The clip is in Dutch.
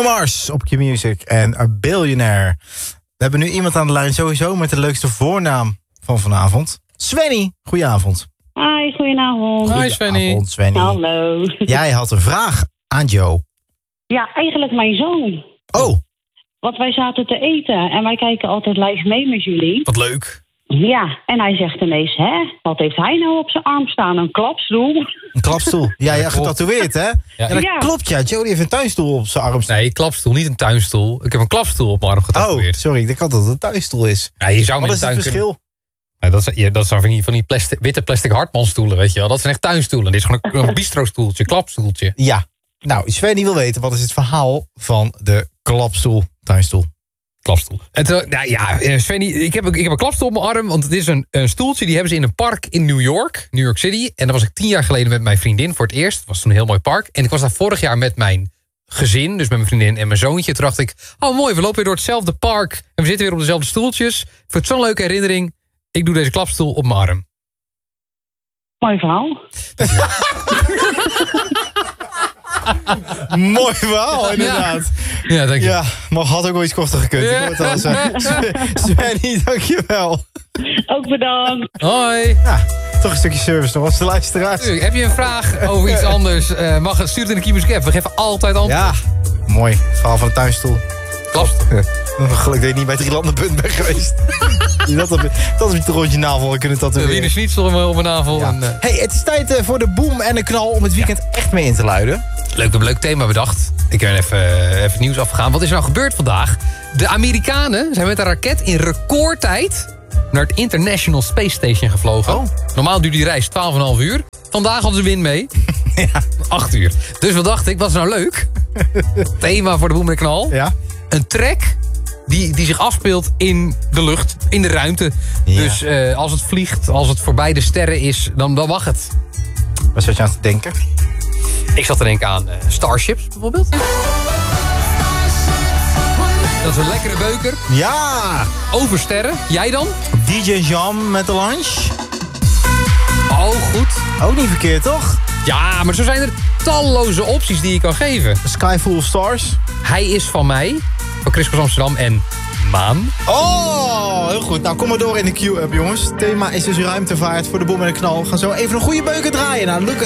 Bruno Mars op Q-Music en A Billionaire. We hebben nu iemand aan de lijn sowieso met de leukste voornaam van vanavond. Svenny, goedenavond. Hi, goedenavond. Hi Svenny. Goedenavond, Svenny. Hallo. Jij had een vraag aan Joe. Ja, eigenlijk mijn zoon. Oh, Want wij zaten te eten en wij kijken altijd live mee met jullie. Wat leuk. Ja, en hij zegt ineens, wat heeft hij nou op zijn arm staan? Een klapstoel? een klapstoel. Ja, jij getatoeëerd, hè? Ja, dat Ja. klopt, ja. Joe die heeft een tuinstoel op zijn arm staan. Nee, klapstoel, niet een tuinstoel. Ik heb een klapstoel op mijn arm Oh, getatoeëerd. sorry. Ik dacht dat het een tuinstoel is. Ja, je zou Wat met is een het tuin verschil? kunnen... dat zijn van die witte plastic Hartmanstoelen, weet je wel. Dat zijn echt tuinstoelen. Dit is gewoon een bistrostoeltje, klapstoeltje. Ja. Nou, Svenny wil weten, wat is het verhaal van de klapstoel, tuinstoel? Klapstoel. Svenny, ik heb een klapstoel op mijn arm, want het is een stoeltje. Die hebben ze in een park in New York City. En daar was ik 10 jaar geleden met mijn vriendin voor het eerst. Het was toen een heel mooi park. En ik was daar vorig jaar met mijn gezin, dus met mijn vriendin en mijn zoontje. Toen dacht ik, oh mooi, we lopen weer door hetzelfde park. En we zitten weer op dezelfde stoeltjes. Ik vind het zo'n leuke herinnering. Ik doe deze klapstoel op mijn arm. Mooi verhaal. Mooi verhaal, inderdaad. Ja, dank je. Ja, maar had ook wel iets korter gekund. Ja. Ik hoor het al zeggen. Svenny, dankjewel. Ook bedankt. Hoi. Ja, toch een stukje service nog als de luisteraars. Tuurlijk, heb je een vraag over iets anders? Stuur het in de Q-Music app. We geven altijd antwoord. Ja, mooi. Het verhaal van de tuinstoel. Klapstoel. Gelukkig dat je niet bij het Drielandenpunt bent geweest. dat is toch rond je navel kunnen Wiener tatoeëren. Schnitzel op mijn navel. Ja. En, Hey, het is tijd voor de boom en de knal om het weekend echt mee in te luiden. leuk thema bedacht. Ik ben even het nieuws afgegaan. Wat is er nou gebeurd vandaag? De Amerikanen zijn met een raket in recordtijd naar het International Space Station gevlogen. Oh. Normaal duurt die reis 12,5 uur. Vandaag hadden ze wind mee. Ja. 8 uur. Dus wat dacht ik, wat is nou leuk? Thema voor de boem en de knal. Ja? Een track die zich afspeelt in de lucht, in de ruimte. Ja. Dus als het vliegt, als het voorbij de sterren is, dan mag het. Waar zat je aan te denken? Ik zat te denken aan Starships bijvoorbeeld. Dat is een lekkere beuker. Ja! Over sterren. Jij dan? DJ Jam met de lunch. Oh, goed. Ook niet verkeerd, toch? Ja, maar zo zijn er talloze opties die je kan geven. Sky Full of Stars. Hij is van mij, van Chris Cross Amsterdam en Maan. Oh, heel goed. Nou, kom maar door in de Q-up, jongens. Het thema is dus ruimtevaart voor de boom en de knal. We gaan zo even een goede beuker draaien. Nou, Lucas